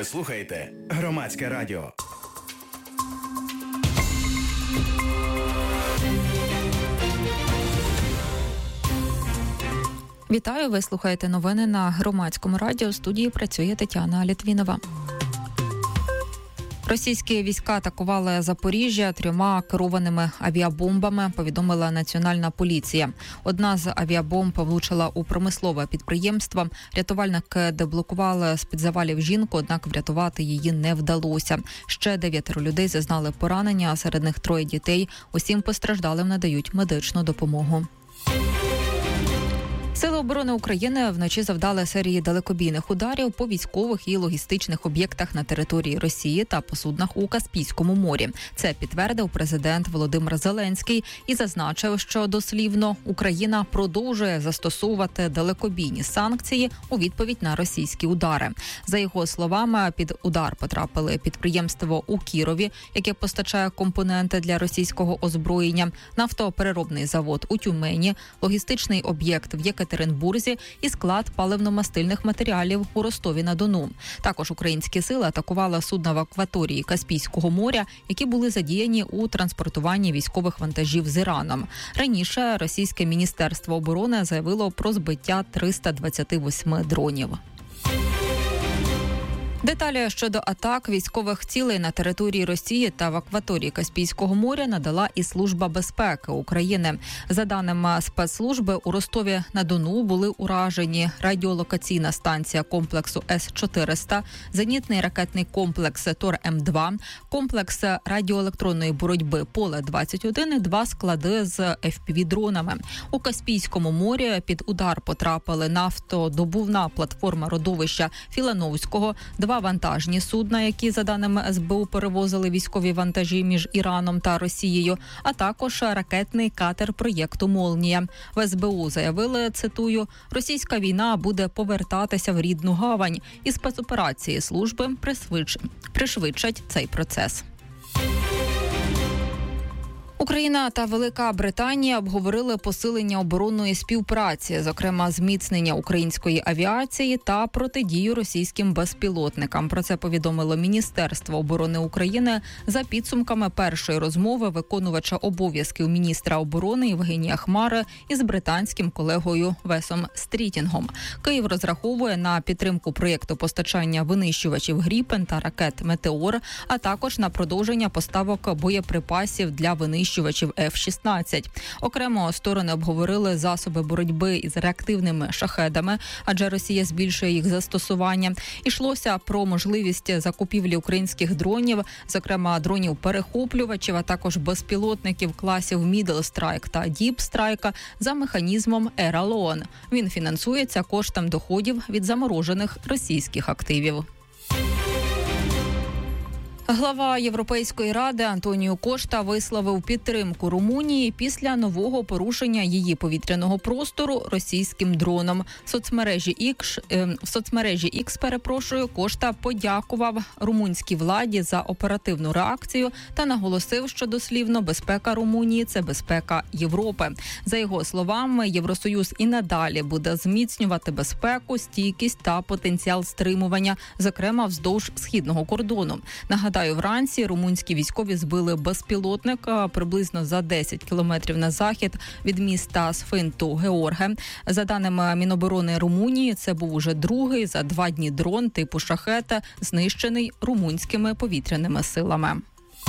Ви слухаєте Громадське радіо. Вітаю, ви слухаєте новини на Громадському радіо. У студії працює Тетяна Літвінова. Російські війська атакували Запоріжжя 3 керованими авіабомбами, повідомила Національна поліція. Одна з авіабомб влучила у промислове підприємство. Рятувальники деблокували з-під завалів жінку, однак врятувати її не вдалося. Ще 9 людей зазнали поранення, а серед них 3 дітей. Усім постраждалим надають медичну допомогу. Сили оборони України вночі завдали серії далекобійних ударів по військових і логістичних об'єктах на території Росії та по суднах у Каспійському морі. Це підтвердив президент Володимир Зеленський і зазначив, що дослівно Україна продовжує застосовувати далекобійні санкції у відповідь на російські удари. За його словами, під удар потрапили підприємство у Кірові, яке постачає компоненти для російського озброєння, нафтопереробний завод у Тюмені, логістичний об'єкт в Єкатеринбурзі і склад паливно-мастильних матеріалів у Ростові-на-Дону. Також українські сили атакували судна в акваторії Каспійського моря, які були задіяні у транспортуванні військових вантажів з Іраном. Раніше російське Міністерство оборони заявило про збиття 328 дронів. Деталі щодо атак військових цілей на території Росії та в акваторії Каспійського моря надала і Служба безпеки України. За даними спецслужби, у Ростові-на-Дону були уражені радіолокаційна станція комплексу С-400, зенітний ракетний комплекс ТОР-М2, комплекс радіоелектронної боротьби Поле-21 і 2 склади з FPV-дронами. У Каспійському морі під удар потрапили нафтодобувна платформа родовища Філановського, 2 вантажні судна, які, за даними СБУ, перевозили військові вантажі між Іраном та Росією, а також ракетний катер проєкту «Молнія». В СБУ заявили, цитую, «Російська війна буде повертатися в рідну гавань, і спецоперації служби пришвидшать цей процес». Україна та Велика Британія обговорили посилення оборонної співпраці, зокрема зміцнення української авіації та протидію російським безпілотникам. Про це повідомило Міністерство оборони України за підсумками першої розмови виконувача обов'язків міністра оборони Євгенія Хмари із британським колегою Весом Стрітінгом. Київ розраховує на підтримку проєкту постачання винищувачів «Гріпен» та ракет «Метеор», а також на продовження поставок боєприпасів для винищувачів F-16. Окремо сторони обговорили засоби боротьби із реактивними шахедами, адже Росія збільшує їх застосування. Ішлося про можливість закупівлі українських дронів, зокрема дронів-перехоплювачів, а також безпілотників класів Middle Strike та Deep Strike за механізмом ERA-LOAN. Він фінансується коштом доходів від заморожених російських активів. Глава Європейської ради Антоніо Кошта висловив підтримку Румунії після нового порушення її повітряного простору російським дроном. В соцмережі X, Кошта подякував румунській владі за оперативну реакцію та наголосив, що дослівно безпека Румунії – це безпека Європи. За його словами, Євросоюз і надалі буде зміцнювати безпеку, стійкість та потенціал стримування, зокрема вздовж східного кордону. Нагадаю, вранці румунські військові збили безпілотник приблизно за 10 кілометрів на захід від міста Сфинту-Георге. За даними Міноборони Румунії, це був уже другий за 2 дні дрон типу шахета, знищений румунськими повітряними силами.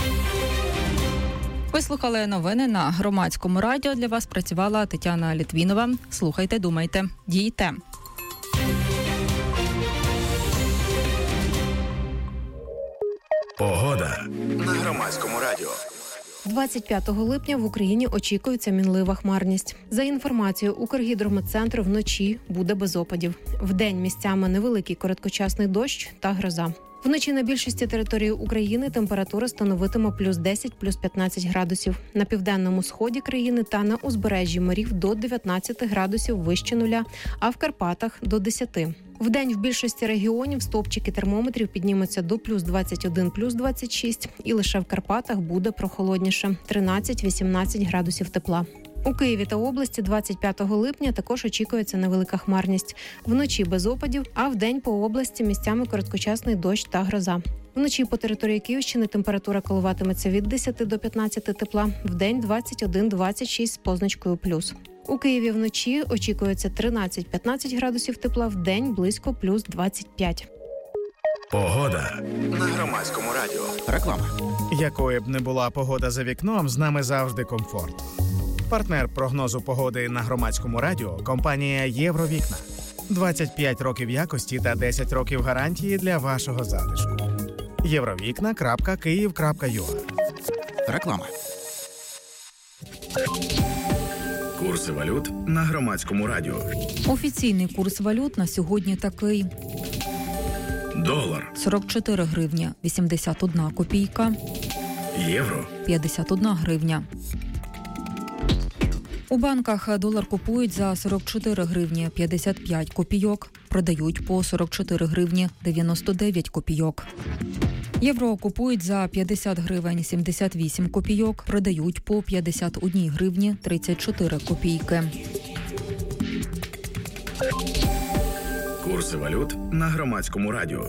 Ви слухали новини на Громадському радіо. Для вас працювала Тетяна Літвінова. Слухайте, думайте, дійте. Погода на Громадському радіо. 25 липня в Україні очікується мінлива хмарність. За інформацією Укргідрометцентру, вночі буде без опадів. Вдень місцями невеликий короткочасний дощ та гроза. Вночі на більшості території України температура становитиме плюс 10, плюс 15 градусів. На південному сході країни та на узбережжі морів до 19 градусів вище нуля, а в Карпатах до 10. Вдень в більшості регіонів стовпчики термометрів піднімуться до плюс 21, плюс 26, і лише в Карпатах буде прохолодніше – 13-18 градусів тепла. У Києві та області 25 липня також очікується невелика хмарність. Вночі без опадів, а вдень по області місцями короткочасний дощ та гроза. Вночі по території Київщини температура коливатиметься від 10 до 15 тепла, вдень 21-26 з позначкою плюс. У Києві вночі очікується 13-15 градусів тепла, вдень близько плюс 25. Погода на Громадському радіо. Реклама. Якою б не була погода за вікном, з нами завжди комфорт. Партнер прогнозу погоди на Громадському радіо – компанія «Євровікна». 25 років якості та 10 років гарантії для вашого затишку. Євровікна.Київ.ua. Реклама. Курси валют на Громадському радіо. Офіційний курс валют на сьогодні такий. Долар 44 гривні 81 копійка. Євро 51 гривня. У банках долар купують за 44 гривні 55 копійок, продають по 44 гривні 99 копійок. Євро купують за 50 гривень 78 копійок, продають по 51 гривні 34 копійки. Курси валют на Громадському радіо.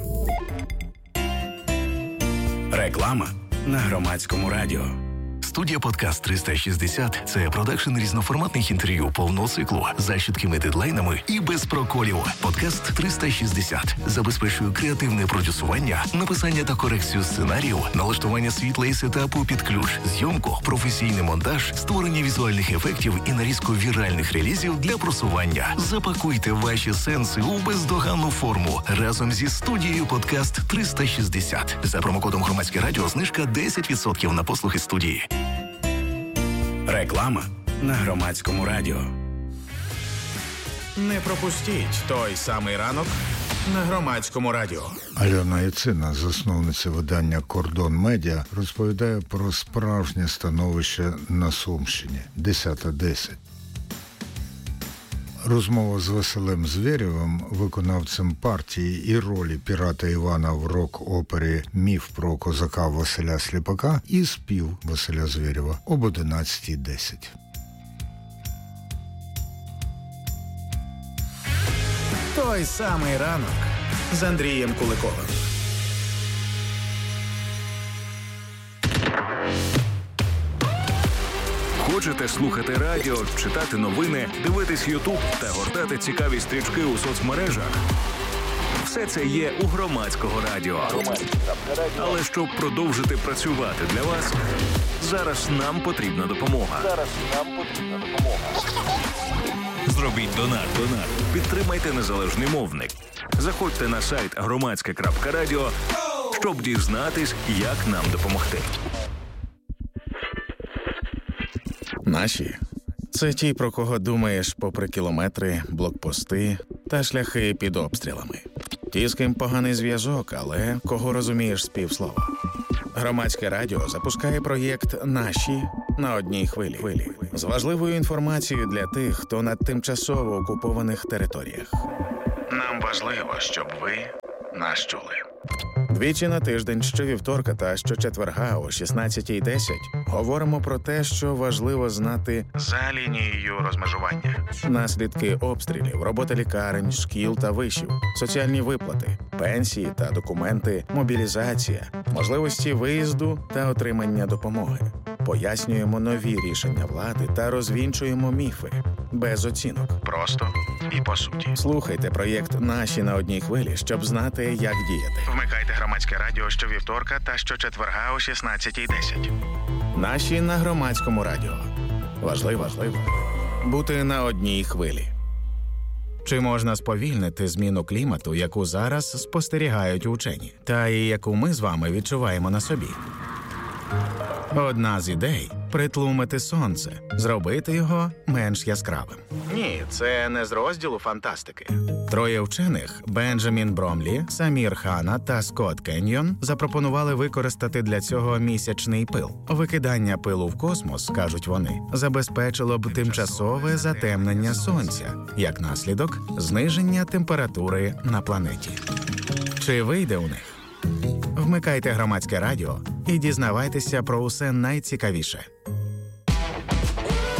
Реклама на Громадському радіо. Студія «Подкаст 360» – це продакшн різноформатних інтерв'ю повного циклу за чіткими дедлайнами і без проколів. «Подкаст 360» забезпечує креативне продюсування, написання та корекцію сценаріїв, налаштування світла і сетапу під ключ, зйомку, професійний монтаж, створення візуальних ефектів і нарізку віральних релізів для просування. Запакуйте ваші сенси у бездоганну форму разом зі студією «Подкаст 360». За промокодом «Громадське радіо» знижка 10% на послуги студії. Реклама на Громадському радіо. Не пропустіть той самий ранок на Громадському радіо. Альона Яцина, засновниця видання «Кордон Медіа», розповідає про справжнє становище на Сумщині. 10:10. Розмова з Василем Звєрєвим, виконавцем партії і ролі пірата Івана в рок-опері «Міф про козака Василя Сліпака» і спів Василя Звєрєва об 11:10. Той самий ранок з Андрієм Куликовим. Хочете слухати радіо, читати новини, дивитись Ютуб та гортати цікаві стрічки у соцмережах? Все це є у Громадського радіо. Але щоб продовжити працювати для вас, зараз нам потрібна допомога. Зробіть донат. Підтримайте незалежний мовник. Заходьте на сайт громадське.радіо, щоб дізнатись, як нам допомогти. Наші – це ті, про кого думаєш попри кілометри, блокпости та шляхи під обстрілами. Ті, з ким поганий зв'язок, але кого розумієш з півслова. Громадське радіо запускає проєкт «Наші» на одній хвилі. З важливою інформацією для тих, хто на тимчасово окупованих територіях. Нам важливо, щоб ви нас чули. Двічі на тиждень, щовівторка та щочетверга о 16:10 говоримо про те, що важливо знати за лінією розмежування. Наслідки обстрілів, робота лікарень, шкіл та вишів, соціальні виплати, пенсії та документи, мобілізація, можливості виїзду та отримання допомоги. Пояснюємо нові рішення влади та розвінчуємо міфи. Без оцінок. Просто і по суті. Слухайте проєкт «Наші» на одній хвилі, щоб знати, як діяти. Вмикайте Громадське радіо щовівторка та щочетверга о 16:10. «Наші» на Громадському радіо. Важливо бути на одній хвилі. Чи можна сповільнити зміну клімату, яку зараз спостерігають учені, та і яку ми з вами відчуваємо на собі? Одна з ідей – притлумити сонце, зробити його менш яскравим. Ні, це не з розділу фантастики. Троє вчених – Бенджамін Бромлі, Самір Хана та Скотт Кеньйон – запропонували використати для цього місячний пил. Викидання пилу в космос, кажуть вони, забезпечило б тимчасове затемнення сонця, як наслідок – зниження температури на планеті. Чи вийде у них? Вмикайте Громадське радіо і дізнавайтеся про усе найцікавіше.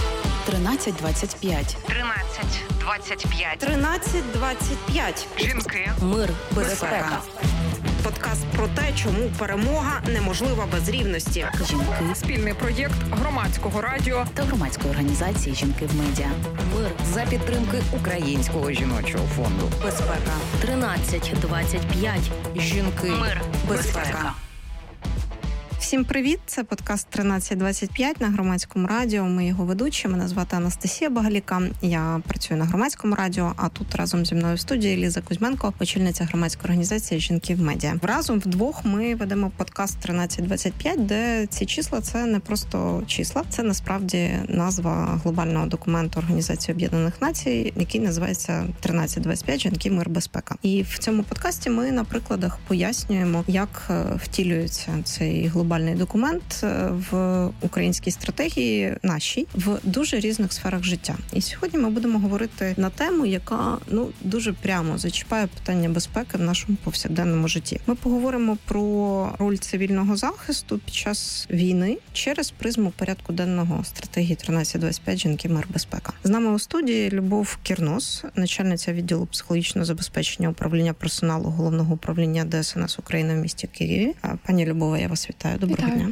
1325. 1325. 1325. Жінки. Мир, безпека. Подкаст про те, чому перемога неможлива без рівності. Жінки. Спільний проєкт Громадського радіо Та громадської організації «Жінки в медіа». Мир. за підтримки Українського жіночого фонду. Безпека. 1325. Жінки. Мир, безпека. Всім привіт! Це подкаст 1325 на Громадському радіо. Ми його ведучі. Мене звати Анастасія Багаліка. Я працюю на Громадському радіо, а тут разом зі мною в студії Ліза Кузьменко, очільниця громадської організації «Жінки в медіа». Разом вдвох ми ведемо подкаст 1325, де ці числа – це не просто числа, це насправді назва глобального документу Організації Об'єднаних Націй, який називається 1325 «Жінки, мир, безпека». І в цьому подкасті ми на прикладах пояснюємо, як втілюється цей глобальний документ в українській стратегії нашій в дуже різних сферах життя. І сьогодні ми будемо говорити на тему, яка дуже прямо зачіпає питання безпеки в нашому повсякденному житті. Ми поговоримо про роль цивільного захисту під час війни через призму порядку денного стратегії 1325 «Жінки, мир, безпека». З нами у студії Любов Кірнос, начальниця відділу психологічного забезпечення управління персоналу Головного управління ДСНС України в місті Києві. Пані Любова, я вас вітаю. Доброго дня.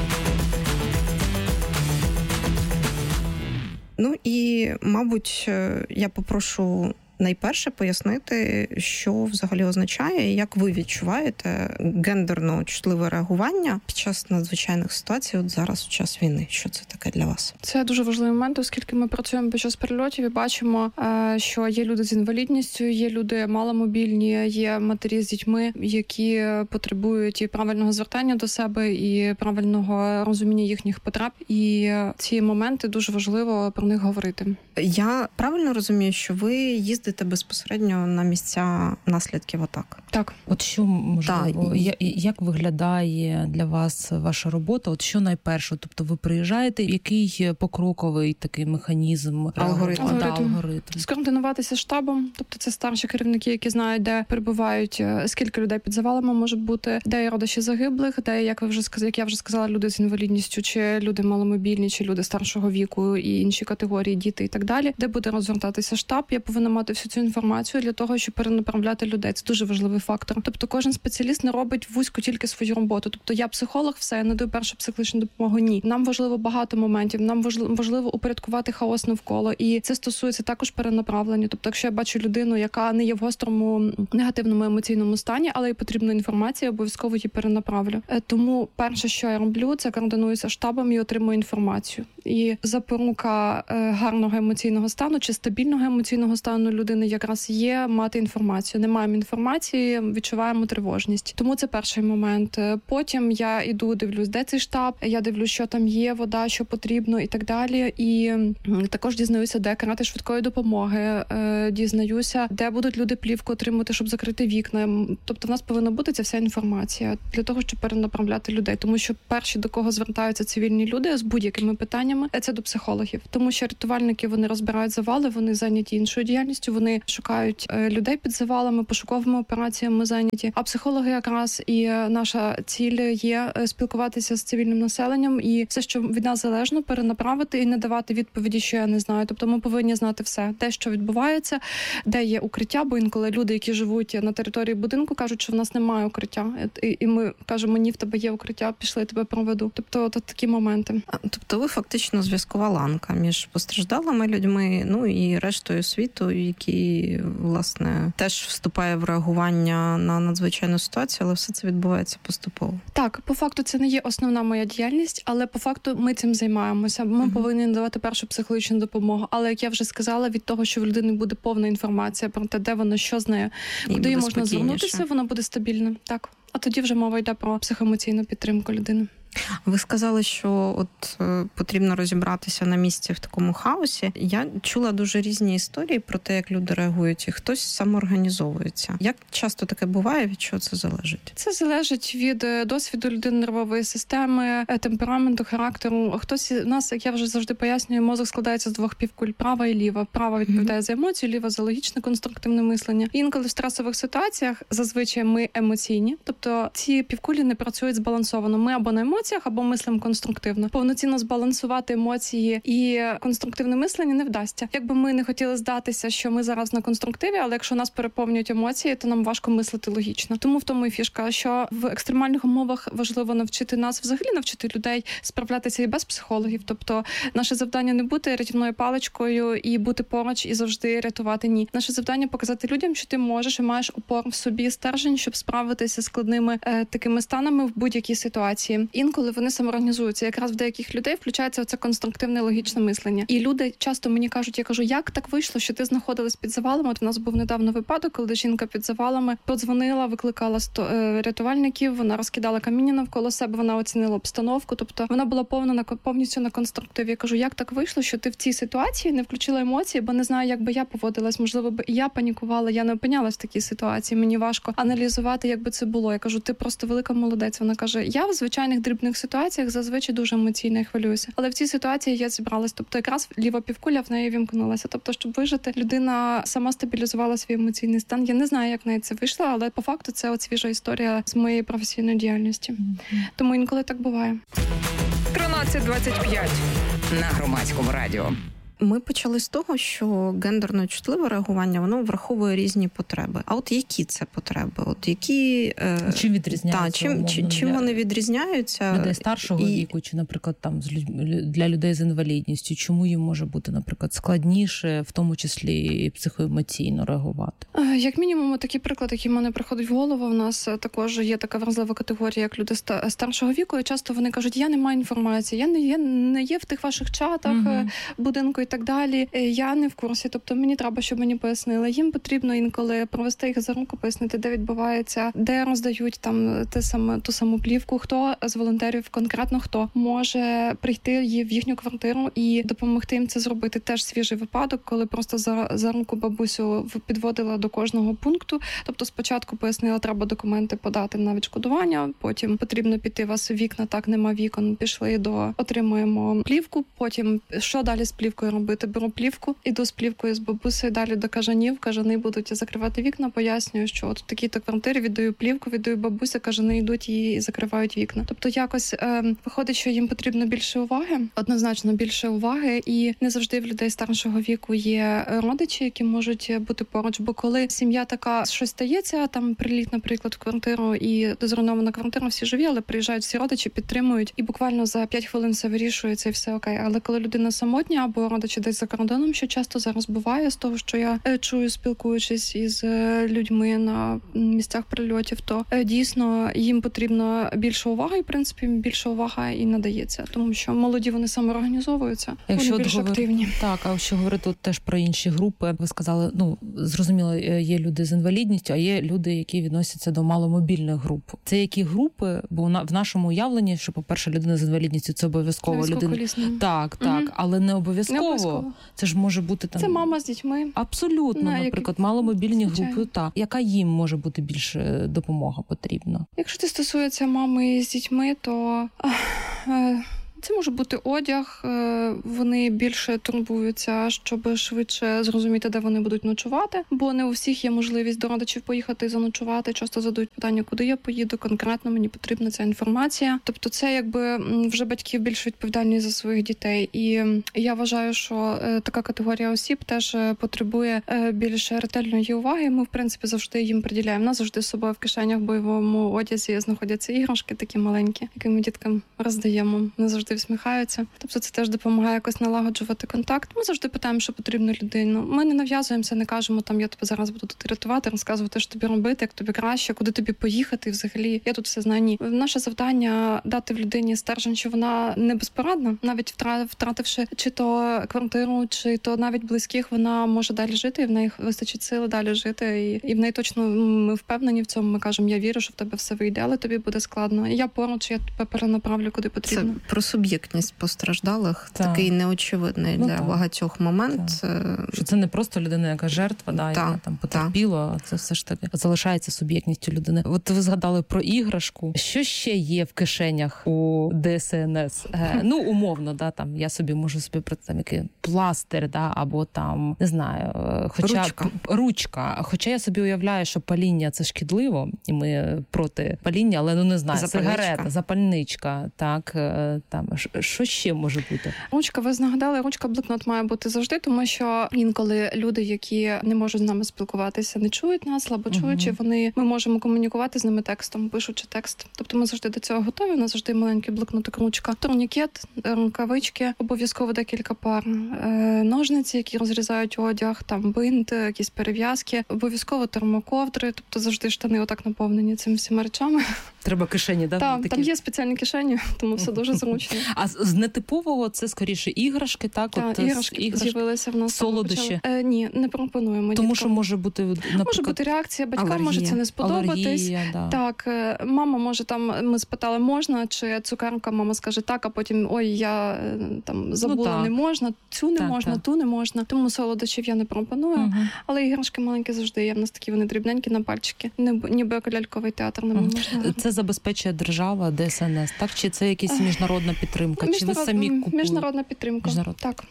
І, мабуть, я попрошу найперше пояснити, що взагалі означає і як ви відчуваєте гендерно чутливе реагування під час надзвичайних ситуацій, от зараз, в час війни. Що це таке для вас? Це дуже важливий момент, оскільки ми працюємо під час перельотів і бачимо, що є люди з інвалідністю, є люди маломобільні, є матері з дітьми, які потребують і правильного звертання до себе, і правильного розуміння їхніх потреб. І ці моменти дуже важливо про них говорити. Я правильно розумію, що ви їздите безпосередньо на місця наслідків атак? Так. От що, можливо, як виглядає для вас ваша робота? От що найперше? Тобто ви приїжджаєте, який покроковий такий механізм? Алгоритм. Скоординуватися штабом, тобто це старші керівники, які знають, де перебувають, скільки людей під завалами може бути, де є родичі загиблих, де, як я вже сказала, люди з інвалідністю, чи люди маломобільні, чи люди старшого віку і інші категорії, діти і так далі, де буде розгортатися штаб. Я повинна мати всю цю інформацію для того, щоб перенаправляти людей. Це дуже важливий фактор. Тобто кожен спеціаліст не робить вузько тільки свою роботу. Тобто я психолог, все, я надаю першу психологічну допомогу. Ні. Нам важливо багато моментів, нам важливо упорядкувати хаос навколо. І це стосується також перенаправлення. Тобто, якщо я бачу людину, яка не є в гострому негативному емоційному стані, але й потрібна інформація, обов'язково її перенаправлю. Тому перше, що я роблю, це координуюся штабом і отримую інформацію. І запорука гарного емоційного стану чи стабільного емоційного стану людини якраз є мати інформацію. Не маємо інформації, відчуваємо тривожність. Тому це перший момент. Потім я іду, дивлюсь, де цей штаб, я дивлюсь, що там є, вода, що потрібно і так далі. І також дізнаюся, де карати швидкої допомоги, дізнаюся, де будуть люди плівку отримувати, щоб закрити вікна. Тобто в нас повинна бути ця вся інформація для того, щоб перенаправляти людей. Тому що перші, до кого звертаються цивільні люди з будь-якими питаннями, це до психологів. Тому що рятувальники, вони розбирають завали, вони зайняті іншою діяльністю, вони шукають людей під завалами, пошуковими операціями зайняті. А психологи якраз і наша ціль є спілкуватися з цивільним населенням і все, що від нас залежно, перенаправити і не давати відповіді, що я не знаю. Тобто ми повинні знати все, те, що відбувається, де є укриття, бо інколи люди, які живуть на території будинку, кажуть, що в нас немає укриття. І ми кажемо, ні, в тебе є укриття, пішли, я тебе проведу. Тобто такі моменти. Тобто ви фактично зв'язкова ланка між постраждалими людьми, і рештою світу, які, власне, теж вступає в реагування на надзвичайну ситуацію, але все це відбувається поступово. Так, по факту це не є основна моя діяльність, але по факту ми цим займаємося. Ми повинні надавати першу психологічну допомогу. Але, як я вже сказала, від того, що в людини буде повна інформація про те, де вона, що з нею, куди їй можна звернутися, вона буде стабільна. Так. А тоді вже мова йде про психоемоційну підтримку людини. Ви сказали, що потрібно розібратися на місці в такому хаосі. Я чула дуже різні історії про те, як люди реагують, і хтось самоорганізовується. Як часто таке буває, від чого це залежить? Це залежить від досвіду людини, нервової системи, темпераменту, характеру. Хтось у нас, як я вже завжди пояснюю, мозок складається з двох півкуль, права і ліва. Права відповідає за емоцію, ліва за логічне, конструктивне мислення. Інколи в стресових ситуаціях зазвичай ми емоційні, тобто ці півкулі не працюють збалансовано. Ми або на емоції, емоціях або мислимо конструктивно. Повноцінно збалансувати емоції і конструктивне мислення не вдасться. Якби ми не хотіли здатися, що ми зараз на конструктиві, але якщо нас переповнюють емоції, то нам важко мислити логічно. Тому в тому і фішка, що в екстремальних умовах важливо навчити нас, взагалі навчити людей справлятися і без психологів. Тобто наше завдання не бути рятівною паличкою і бути поруч і завжди рятувати. Ні. Наше завдання показати людям, що ти можеш і маєш опору в собі, стержень, щоб справитися з складними такими станами в будь-якій ситуації. Інколи вони самоорганізуються. Якраз в деяких людей включається оце конструктивне логічне мислення. І люди часто мені кажуть, я кажу, як так вийшло, що ти знаходилась під завалами? От у нас був недавно випадок, коли жінка під завалами подзвонила, викликала рятувальників, вона розкидала каміння навколо себе, вона оцінила обстановку, тобто вона була повністю на конструктиві. Я кажу, як так вийшло, що ти в цій ситуації не включила емоції, бо не знаю, як би я поводилась, можливо, би і я панікувала, я не опинялась в такій ситуації, мені важко аналізувати, як би це було. Я кажу, ти просто велика молодець. Вона каже, я в звичайних дрібних ситуаціях зазвичай дуже емоційно і хвилююся, але в цій ситуації я зібралась, тобто якраз ліва півкуля в неї вімкнулася, тобто, щоб вижити, людина сама стабілізувала свій емоційний стан. Я не знаю, як в неї це вийшло, але по факту це от свіжа історія з моєї професійної діяльності. Тому інколи так буває. 13:25 на Громадському радіо. Ми почали з того, що гендерно чутливе реагування, воно враховує різні потреби. А от які це потреби? От які чим відрізняються? Чим вони відрізняються? Людей старшого віку, чи, наприклад, там для людей з інвалідністю, чому їм може бути, наприклад, складніше, в тому числі і психоемоційно реагувати? Як мінімум, такий приклад, який в мене приходить в голову, в нас також є така вразлива категорія, як люди старшого віку, і часто вони кажуть, я не маю інформації, я не є в тих ваших чатах, будинку і так далі, я не в курсі, тобто мені треба, щоб мені пояснили. Їм потрібно інколи провести їх за руку, пояснити, де відбувається, де роздають там ту саму плівку, хто з волонтерів, конкретно хто може прийти в їхню квартиру і допомогти їм це зробити. Теж свіжий випадок, коли просто за руку бабусю підводила до кожного пункту, тобто спочатку пояснила, треба документи подати на відшкодування, потім потрібно піти, у вас вікна, так, нема вікон, пішли отримуємо плівку, потім що далі з плівкою робити? Беру плівку, іду з плівкою з бабусею далі до кажанів, кажани будуть закривати вікна, пояснюю, що от в такій-то квартирі віддаю плівку, віддаю бабусі, кажани йдуть і закривають вікна. Тобто якось виходить, що їм потрібно більше уваги, однозначно більше уваги, і не завжди в людей старшого віку є родичі, які можуть бути поруч, бо коли сім'я така, щось стається, там приліт, наприклад, в квартиру і зруйнована квартира, всі живі, але приїжджають всі родичі, підтримують, і буквально за 5 хвилин все вирішується і все окей. Але коли людина самотня або родичі десь за кордоном, що часто зараз буває, з того, що я чую, спілкуючись із людьми на місцях прильотів, то дійсно їм потрібно більше уваги, і, в принципі, більше увага і надається, тому що молоді, вони самоорганізовуються, вони більш активні. Так, а якщо говорити теж про інші групи, ви сказали, зрозуміло, є люди з інвалідністю, а є люди, які відносяться до маломобільних груп. Це які групи? Бо в нашому уявленні, що, по-перше, людина з інвалідністю – це обов'язково людина. Так, але не обов'язково. Це ж може бути там... Це мама з дітьми. Абсолютно, наприклад, маломобільні групи. Так. Яка їм може бути більше допомога потрібна? Якщо це стосується мами з дітьми, то... Це може бути одяг, вони більше турбуються, щоб швидше зрозуміти, де вони будуть ночувати, бо не у всіх є можливість до родичів поїхати і заночувати. Часто задають питання, куди я поїду, конкретно мені потрібна ця інформація. Тобто це якби вже батьки більш відповідальні за своїх дітей. І я вважаю, що така категорія осіб теж потребує більш ретельної уваги. Ми, в принципі, завжди їм приділяємо. У нас завжди з собою в кишенях в бойовому одязі знаходяться іграшки такі маленькі, які ми діткам роздаємо. Не завжди всміхаються. Тобто це теж допомагає якось налагоджувати контакт. Ми завжди питаємо, що потрібно людину. Ми не нав'язуємося, не кажемо, там, я тебе зараз буду тут рятувати, розказувати, що тобі робити, як тобі краще, куди тобі поїхати взагалі. Я тут все знаю. Ні. Наше завдання – дати в людині стержень, що вона не безпорадна. Навіть втративши чи то квартиру, чи то навіть близьких, вона може далі жити, і в неї вистачить сили далі жити. І в неї точно, ми впевнені в цьому. Ми кажемо, я вірю, що в тебе все вийде, але тобі буде складно. І я поруч, я тебе перенаправлю, куди потрібно. Це про суб'єктність постраждалих, такий неочевидний для багатьох момент. Що це не просто людина, яка жертва, яка там потерпіла, а це все ж таки залишається суб'єктністю людини. От ви згадали про іграшку. Що ще є в кишенях у ДСНС? Умовно, там я собі можу там який пластир, або там, не знаю, хоча ручка. Хоча я собі уявляю, що паління це шкідливо, і ми проти паління, але не знаю, сигарета, запальничка, так, там, що ще може бути? Ручка, ви нагадали, ручка-блокнот має бути завжди, тому що інколи люди, які не можуть з нами спілкуватися, не чують нас, слабо чуючи, ми можемо комунікувати з ними текстом, пишучи текст. Тобто ми завжди до цього готові, у нас завжди маленький блокнотик, ручка, турнікет, рукавички, обов'язково декілька пар, ножниці, які розрізають одяг, там бинт, якісь перев'язки, обов'язково термоковдри, тобто завжди штани отак наповнені цими всіма речами. Треба кишені, так? Так, там є спеціальні кишені, тому все дуже зручно. А з нетипового це скоріше іграшки, так? Так, іграшки з'явилися в нас. Солодощі? Ні, не пропонуємо. Тому що може бути, наприклад, може бути реакція, батькам може це не сподобатись. Так, мама може там, ми спитали, можна, чи цукерка, мама скаже так, а потім, я там забула, не можна, цю не можна, ту не можна. Тому солодощів я не пропоную, але іграшки маленькі завжди є. В нас такі вони дрібненькі на пальчики. Ніби ляльковий театр не можна. Це забезпечує держава, ДСНС, так? Чи це якась міжнародна підтримка? Чи ви самі купуєте? Міжнародна підтримка, так.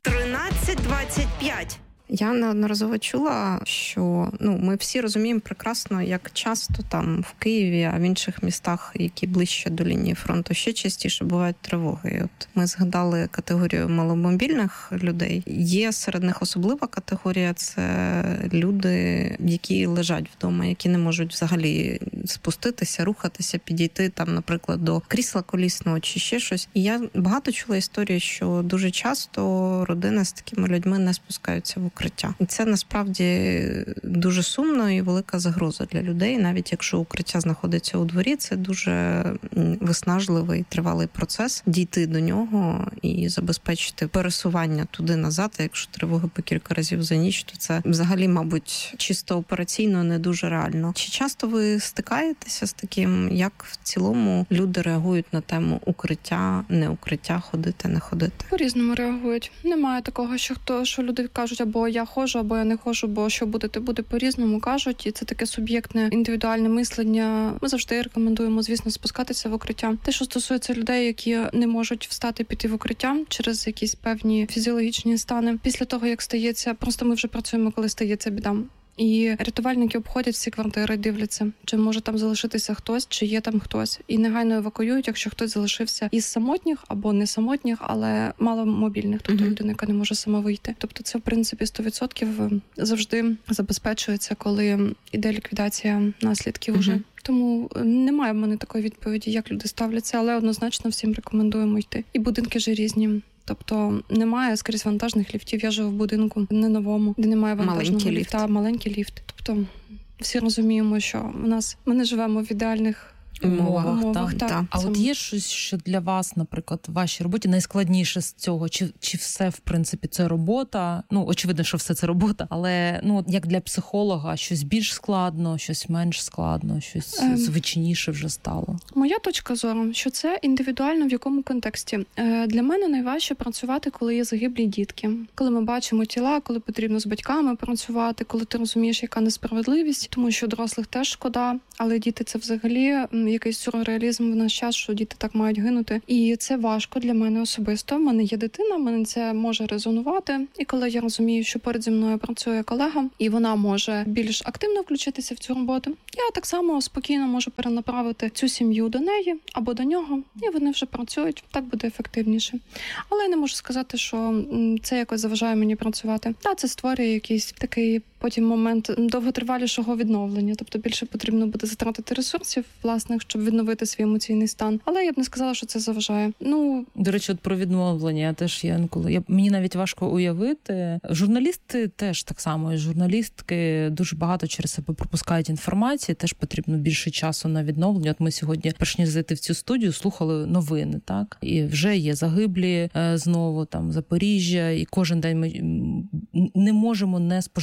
13:25. Я неодноразово чула, що ми всі розуміємо прекрасно, як часто там в Києві, а в інших містах, які ближче до лінії фронту, ще частіше бувають тривоги. От ми згадали категорію маломобільних людей. Є серед них особлива категорія – це люди, які лежать вдома, які не можуть взагалі спуститися, рухатися, підійти там, наприклад, до крісла колісного чи ще щось. І я багато чула історії, що дуже часто родини з такими людьми не спускаються в укриття. І це насправді дуже сумно і велика загроза для людей. Навіть якщо укриття знаходиться у дворі, це дуже виснажливий, тривалий процес дійти до нього і забезпечити пересування туди-назад. А якщо тривоги по кілька разів за ніч, то це взагалі, мабуть, чисто операційно не дуже реально. Чи часто ви стикаєтеся з таким, як в цілому люди реагують на тему укриття, не укриття, ходити, не ходити? По-різному реагують. Немає такого, що люди кажуть, або я ходжу, або я не ходжу, бо що буде, то буде, по-різному кажуть. І це таке суб'єктне, індивідуальне мислення. Ми завжди рекомендуємо, звісно, спускатися в укриття. Те, що стосується людей, які не можуть встати, піти в укриття через якісь певні фізіологічні стани. Після того, як стається, просто ми вже працюємо, коли стається біда. І рятувальники обходять всі квартири, дивляться, чи може там залишитися хтось, чи є там хтось. І негайно евакуюють, якщо хтось залишився із самотніх або не самотніх, але маломобільних, тобто людина, яка не може сама вийти. Тобто це, в принципі, 100% завжди забезпечується, коли іде ліквідація наслідків уже. Тому немає в мене такої відповіді, як люди ставляться, але однозначно всім рекомендуємо йти. І будинки ж різні. Тобто немає скрізь вантажних ліфтів. Я живу в будинку не новому, де немає вантажного ліфта, маленький ліфт. Тобто всі розуміємо, що ми не живемо в ідеальних умовах. Так. А от є щось, що для вас, наприклад, в вашій роботі найскладніше з цього? Чи все, в принципі, це робота? Очевидно, що все це робота, але як для психолога, щось більш складно, щось менш складно, щось звичніше вже стало? Моя точка зору, що це індивідуально в якому контексті. Для мене найважче працювати, коли є загиблі дітки. Коли ми бачимо тіла, коли потрібно з батьками працювати, коли ти розумієш, яка несправедливість, тому що дорослих теж шкода, але діти – це взагалі якийсь сюрреалізм в наш час, що діти так мають гинути. І це важко для мене особисто. У мене є дитина, мене це може резонувати. І коли я розумію, що поряд зі мною працює колега, і вона може більш активно включитися в цю роботу, я так само спокійно можу перенаправити цю сім'ю до неї або до нього, і вони вже працюють. Так буде ефективніше. Але я не можу сказати, що це якось заважає мені працювати. Це створює якийсь такий потім момент довготривалішого відновлення. Тобто більше потрібно буде затратити ресурсів власних, щоб відновити свій емоційний стан. Але я б не сказала, що це заважає. До речі, от про відновлення теж є інколи. Мені навіть важко уявити. Журналісти теж так само, і журналістки дуже багато через себе пропускають інформації, теж потрібно більше часу на відновлення. От ми сьогодні, перш ніж зайти в цю студію, слухали новини, так? І вже є загиблі знову, там, Запоріжжя, і кожен день ми не можемо не споживати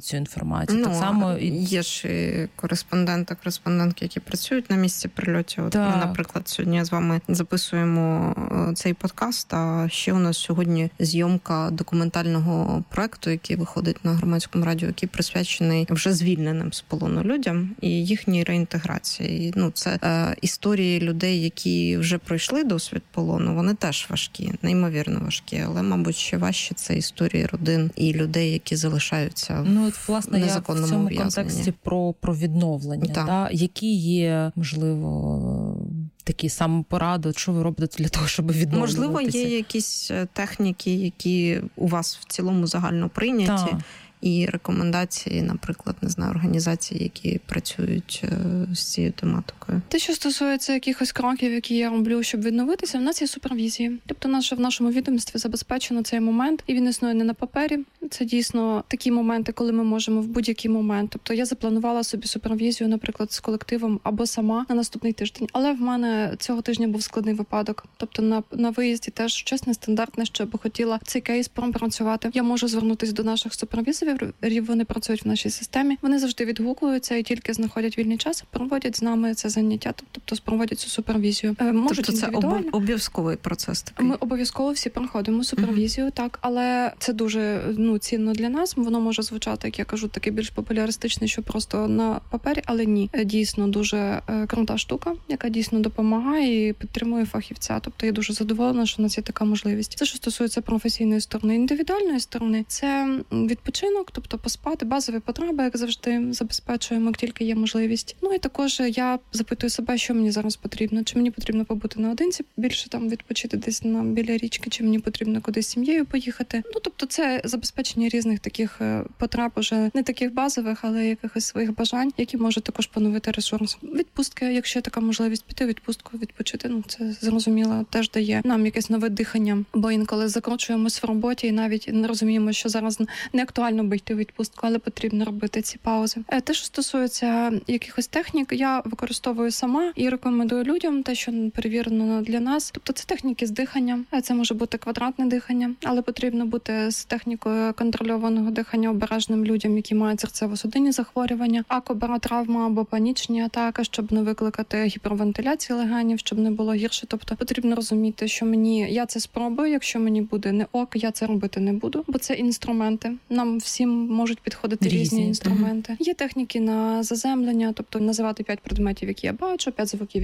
цю інформацію. Так само є ж і кореспондентки, які працюють на місці прильотів. Ми, наприклад, сьогодні з вами записуємо цей подкаст, а ще у нас сьогодні зйомка документального проекту, який виходить на Громадському радіо, який присвячений вже звільненим з полону людям і їхній реінтеграції. Це історії людей, які вже пройшли досвід полону, вони теж важкі, неймовірно важкі, але, мабуть, ще важче це історії родин і людей, які залишаються власне, незаконному я в цьому ув'язненні. Контексті про відновлення, які є, можливо, такі самопоради, що ви робите для того, щоб відновлюватися? Можливо, є якісь техніки, які у вас в цілому загально прийняті, і рекомендації, наприклад, організацій, які працюють з цією тематикою. Те, що стосується якихось кроків, які я роблю, щоб відновитися, в нас є супервізії. Тобто в нашому відомстві забезпечено цей момент, і він існує не на папері. Це дійсно такі моменти, коли ми можемо в будь-який момент. Тобто я запланувала собі супервізію, наприклад, з колективом або сама на наступний тиждень. Але в мене цього тижня був складний випадок. Тобто на виїзді теж щось нестандартне, що я би хотіла цей кейс пропрацювати. Я можу звернутися до наших супервізорів, вони працюють в нашій системі. Вони завжди відгукуються і тільки знаходять вільний час, проводять з нами це заняття, тобто проводять цю супервізію. Тобто це обов'язковий процес такий? Ми обов'язково всі проходимо супервізію, так, але це дуже цінно для нас. Воно може звучати, як я кажу, такий більш популярistичний, що просто на папері, але ні. Дійсно дуже крута штука, яка дійсно допомагає і підтримує фахівця. Тобто я дуже задоволена, що у нас є така можливість. Це, що стосується професійної сторони. Індивідуальної сторони – це відпочинок, тобто поспати, базові потреби, як завжди, забезпечуємо, як тільки є можливість. І також я запитую себе, що мені зараз потрібно. Чи мені потрібно побути наодинці, більше там відпочити десь біля річки, чи мені потрібно кудись з сім'єю поїхати. Тобто це забезпечення різних таких потреб, уже не таких базових, але якихось своїх бажань, які можуть також поновити ресурс. Відпустки, якщо є така можливість, піти в відпустку, відпочити, це зрозуміло, теж дає нам якесь нове дихання, бо інколи закручуємось в роботі і навіть не розуміємо, що зараз не актуально би йти в відпустку, але потрібно робити ці паузи. Те, що стосується якихось технік, я використовую сама і рекомендую людям те, що перевірено для нас. Тобто це техніки з дихання, це може бути квадратне дихання, але потрібно бути з технікою контрольованого дихання обережним людям, які мають серцево-судинні захворювання, акобаротравма або панічні атаки, щоб не викликати гіпервентиляції легенів, щоб не було гірше. Тобто потрібно розуміти, що я це спробую, якщо мені буде не ок, я це робити не буду, бо це інструменти. Нам всім можуть підходити різні інструменти. Є техніки на заземлення, тобто називати 5 предметів, які я бачу, 5 звуків,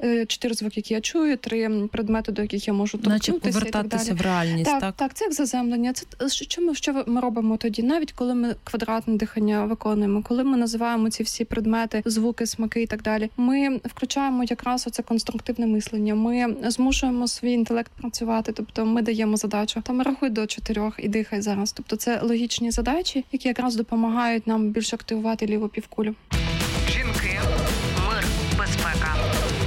4 звуки, які я чую, 3 предмети, до яких я можу торкнутися. Наче повертатися в реальність, так? Так, це як заземлення. Це що ми робимо тоді? Навіть коли ми квадратне дихання виконуємо, коли ми називаємо ці всі предмети, звуки, смаки і так далі, ми включаємо якраз оце конструктивне мислення. Ми змушуємо свій інтелект працювати, тобто ми даємо задачу. Рахуй до 4 і дихай зараз. Тобто це логічні задачі, які якраз допомагають нам більше активувати ліву півкулю. Жінки, мир, безпека.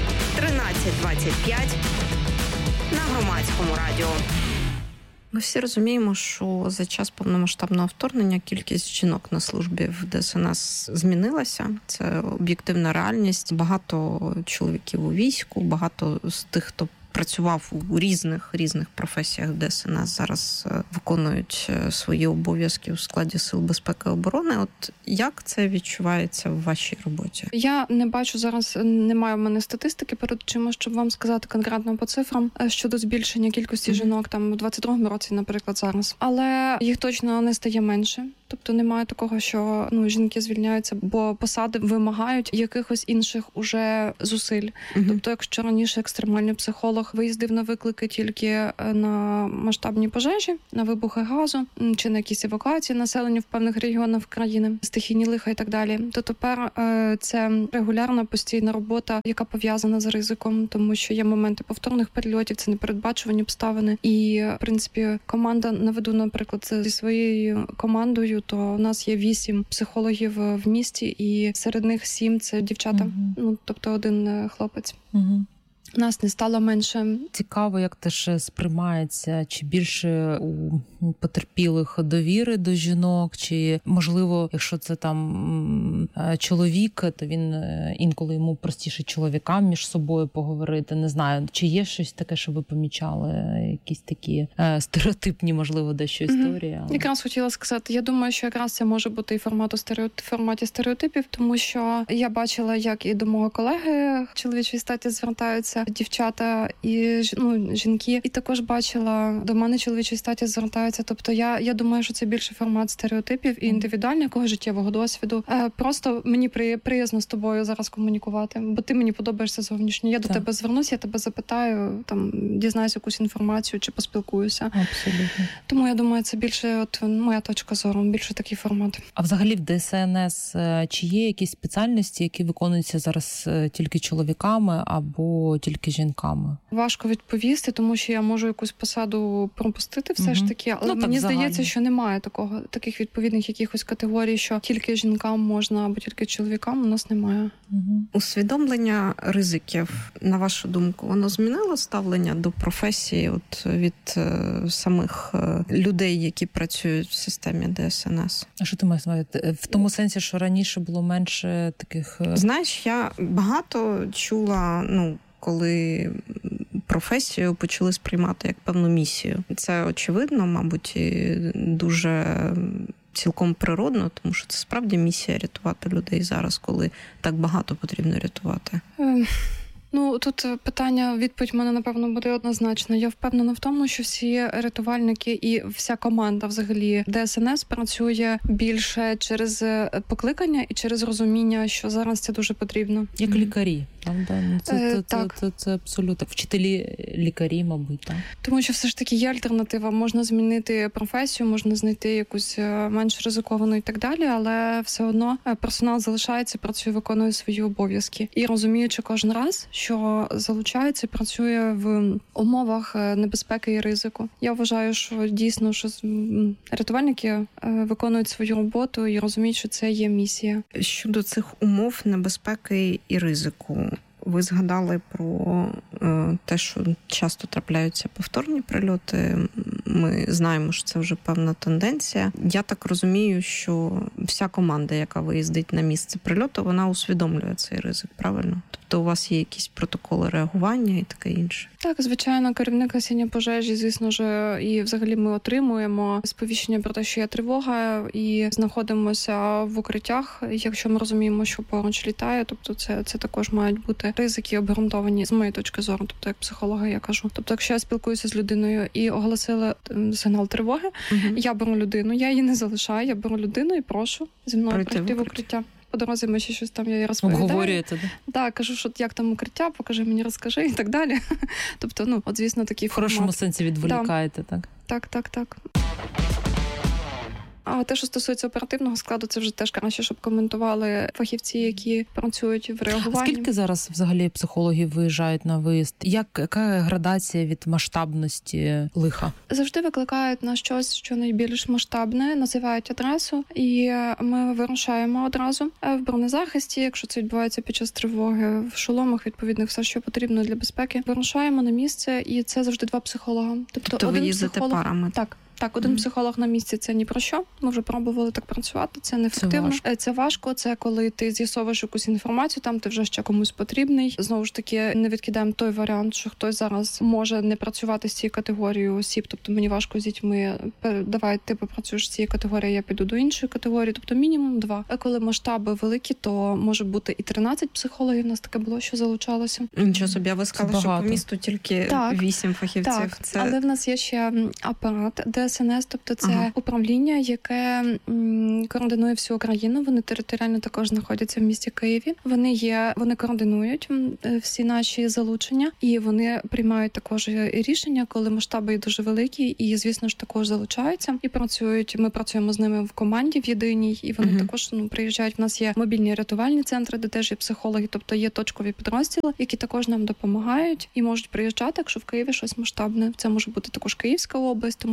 13:25 на Громадському радіо. Ми всі розуміємо, що за час повномасштабного вторгнення кількість жінок на службі в ДСНС змінилася. Це об'єктивна реальність. Багато чоловіків у війську, багато з тих, хто працював у різних професіях ДСНС, зараз виконують свої обов'язки у складі Сил безпеки і оборони. От як це відчувається в вашій роботі? Я не бачу зараз, немає в мене статистики перед очима, щоб вам сказати конкретно по цифрам щодо збільшення кількості жінок там у 22-му році, наприклад, зараз. Але їх точно не стає менше. Тобто немає такого, що жінки звільняються, бо посади вимагають якихось інших уже зусиль. Тобто, якщо раніше екстремальний психолог виїздив на виклики тільки на масштабні пожежі, на вибухи газу чи на якісь евакуації населення в певних регіонах країни, стихійні лиха і так далі, то тепер це регулярна постійна робота, яка пов'язана з ризиком, тому що є моменти повторних перельотів, це непередбачувані обставини. І, в принципі, команда, наведу, наприклад, зі своєю командою, то у нас є 8 психологів в місті, і серед них 7 – це дівчата, тобто 1 хлопець. нас не стало менше. Цікаво, як теж сприймається, чи більше у потерпілих довіри до жінок, чи, можливо, якщо це там чоловік, то він інколи йому простіше чоловікам між собою поговорити. Не знаю, чи є щось таке, що ви помічали, якісь такі стереотипні, можливо, дещо історії? Але... Якраз хотіла сказати, я думаю, що якраз це може бути і в форматі стереотипів, тому що я бачила, як і до мого колеги чоловічої статі звертаються дівчата і жінки, і також бачила, до мене чоловічої статі звертаються. Тобто я думаю, що це більше формат стереотипів і індивідуального життєвого досвіду. Просто мені приязно з тобою зараз комунікувати, бо ти мені подобаєшся зовнішньо. Я до тебе звернусь, я тебе запитаю, там дізнаюсь якусь інформацію чи поспілкуюся. Абсолютно. Тому я думаю, це більше моя точка зору, більше такий формат. А взагалі в ДСНС чи є якісь спеціальності, які виконуються зараз тільки чоловіками або тільки жінками? Важко відповісти, тому що я можу якусь посаду пропустити все ж таки, але мені здається, що немає таких відповідних якихось категорій, що тільки жінкам можна або тільки чоловікам, у нас немає. Усвідомлення ризиків, на вашу думку, воно змінило ставлення до професії від самих людей, які працюють в системі ДСНС? А що ти маєш на увазі? В тому сенсі, що раніше було менше таких... Знаєш, я багато чула, коли професію почали сприймати як певну місію. Це очевидно, мабуть, і дуже цілком природно, тому що це справді місія рятувати людей зараз, коли так багато потрібно рятувати. Тут питання, відповідь в мене, напевно, буде однозначна. Я впевнена в тому, що всі рятувальники і вся команда взагалі ДСНС працює більше через покликання і через розуміння, що зараз це дуже потрібно. Як лікарі, правда? Це абсолютно. Вчителі лікарі, мабуть, так. Тому що все ж таки є альтернатива. Можна змінити професію, можна знайти якусь менш ризиковану і так далі, але все одно персонал залишається, працює, виконує свої обов'язки. І розуміючи кожен раз, що залучається і працює в умовах небезпеки і ризику. Я вважаю, що дійсно, що рятувальники виконують свою роботу і розуміють, що це є місія. Щодо цих умов небезпеки і ризику, ви згадали про те, що часто трапляються повторні прильоти. Ми знаємо, що це вже певна тенденція. Я так розумію, що вся команда, яка виїздить на місце прильоту, вона усвідомлює цей ризик, правильно? Тобто у вас є якісь протоколи реагування і таке інше? Так, звичайно, керівник гасіння пожежі, звісно ж, і взагалі ми отримуємо сповіщення про те, що є тривога, і знаходимося в укриттях, якщо ми розуміємо, що поруч літає, тобто це також мають бути ризики обґрунтовані з моєї точки зору, тобто як психолога я кажу. Тобто, якщо я спілкуюся з людиною і оголосила сигнал тривоги, я беру людину, я її не залишаю, я беру людину і прошу зі мною пройти в укриття. По дорозі ми ще щось там, я їй розповідаю. Обговорюєте, да? Так, кажу, що як там укриття, покажи мені, розкажи і так далі. Тобто, звісно, такий формат. В хорошому сенсі відволікаєте, так? Так. А те, що стосується оперативного складу, це вже теж краще, щоб коментували фахівці, які працюють в реагуванні. А скільки зараз взагалі психологів виїжджають на виїзд? Яка градація від масштабності лиха? Завжди викликають на щось, що найбільш масштабне, називають адресу, і ми вирушаємо одразу в бронезахисті, якщо це відбувається під час тривоги, в шоломах, відповідних, все, що потрібно для безпеки. Вирушаємо на місце, і це завжди 2 психолога. Тобто ви їздите парами? Так, один психолог на місці – це ні про що. Ми вже пробували так працювати, це неефективно. Це важко, це коли ти з'ясовуєш якусь інформацію, там ти вже ще комусь потрібний. Знову ж таки, не відкидаємо той варіант, що хтось зараз може не працювати з цією категорією осіб, тобто мені важко з дітьми, давай ти попрацюєш з цією категорією, я піду до іншої категорії, тобто мінімум 2. А коли масштаби великі, то може бути і 13 психологів, у нас таке було, що залучалося. Нічого собі, я ви сказали, що по місту тільки 8 фахівців. Так, але в нас є ще апарат, ДСНС, тобто це управління, яке координує всю Україну. Вони територіально також знаходяться в місті Києві. Вони координують всі наші залучення, і вони приймають також рішення, коли масштаби дуже великі, і, звісно ж, також залучаються і працюють. Ми працюємо з ними в команді в єдиній, і вони також приїжджають. В нас є мобільні рятувальні центри, де теж є психологи, тобто є точкові підрозділи, які також нам допомагають і можуть приїжджати, якщо в Києві щось масштабне. Це може бути також Київська область, тому що в нас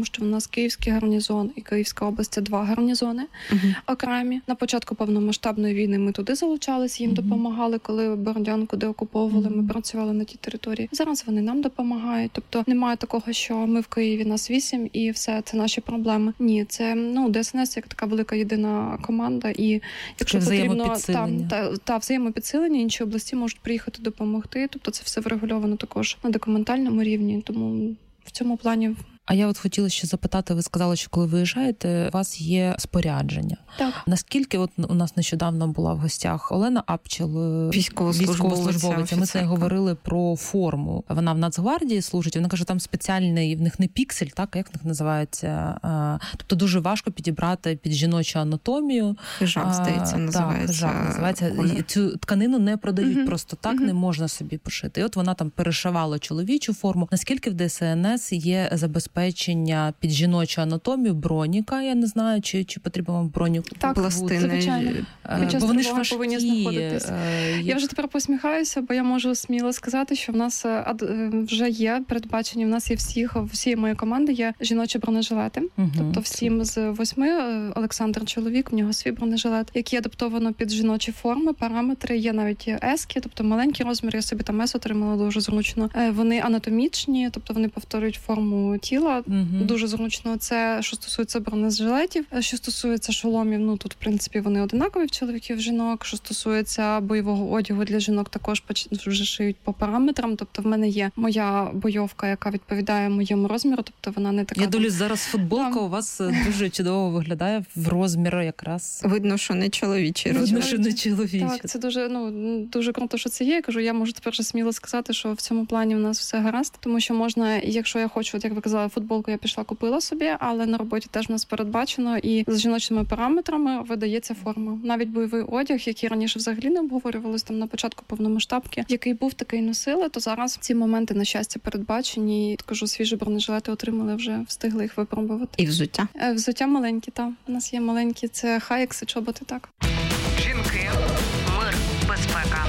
нас Київський гарнізон і Київська область – це 2 гарнізони окремі. На початку повномасштабної війни ми туди залучалися, їм допомагали, коли Бородянку деокуповували, ми працювали на тій території. Зараз вони нам допомагають. Тобто немає такого, що ми в Києві, нас 8 і все, це наші проблеми. Ні, це ДСНС як така велика єдина команда, і якщо потрібно взаємопідсилення, інші області можуть приїхати допомогти. Тобто це все врегульовано також на документальному рівні, тому в цьому плані. А я от хотіла ще запитати, ви сказали, що коли виїжджаєте, у вас є спорядження. Так. Наскільки у нас нещодавно була в гостях Олена Апчел, військовослужбовиця. Ми це говорили про форму. Вона в Нацгвардії служить, вона каже, там спеціальний, в них не піксель, так, як в них називається. Тобто дуже важко підібрати під жіночу анатомію. Хижак, здається, називається. Так, хижак називається. І цю тканину не продають просто так, не можна собі пошити. І от вона там перешивала чоловічу форму. Наскільки в ДСНС є забезпечення під жіночу анатомію, броніка, я не знаю, чи потрібно вам броніку. Так, пластини. Бо вони ж важкі. Повинні знаходитись. Я вже тепер посміхаюся, бо я можу сміло сказати, що в нас вже є передбачені, в нас є всі мої команди є жіночі бронежилети. Тобто всім з 8 Олександр чоловік, в нього свій бронежилет, який адаптовано під жіночі форми, параметри, є навіть ески, тобто маленькі розміри, я собі там ес отримала дуже зручно. Вони анатомічні, тобто вони повторюють форму тіла, дуже зручно. Це, що стосується бронежилетів. Що стосується шоломів, тут, в принципі, вони одинакові в чоловіків, в жінок. Що стосується бойового одягу для жінок, також вже шиють по параметрам. Тобто в мене є моя бойовка, яка відповідає моєму розміру, тобто вона не така... Я дивлюсь, зараз футболка у вас дуже чудово виглядає в розміру якраз. Видно, що не чоловічий розмір. Видно, що не чоловічий. Так, це дуже круто, що це є. Я кажу, я можу тепер сміло сказати, що в цьому плані в нас все гаразд, тому що можна, якщо я хочу, як ви казали, футболку я пішла, купила собі, але на роботі теж в нас передбачено і з жіночими параметрами видається форма. Навіть бойовий одяг, який раніше взагалі не обговорювалось, там на початку повномасштабки, який був, такий носили, то зараз ці моменти, на щастя, передбачені. І, кажу, свіжі бронежилети отримали, вже встигли їх випробувати. І взуття? Взуття маленькі, так. У нас є маленькі, це хайекси, чоботи, так. Жінки, мир, безпека.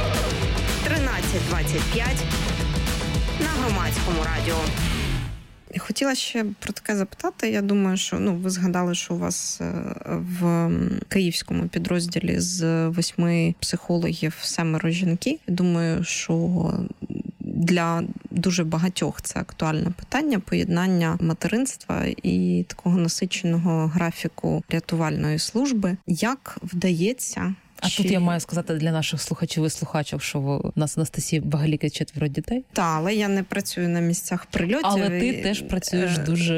13:25 на Громадському радіо. Хотіла ще про таке запитати. Я думаю, що ви згадали, що у вас в київському підрозділі з 8 психологів 7 жінки. Думаю, що для дуже багатьох це актуальне питання поєднання материнства і такого насиченого графіку рятувальної служби. Як вдається? А тут я маю сказати для наших слухачів і слухачок, що у нас Анастасії Багаліки 4 дітей. Так, але я не працюю на місцях прильотів. Але ти теж працюєш дуже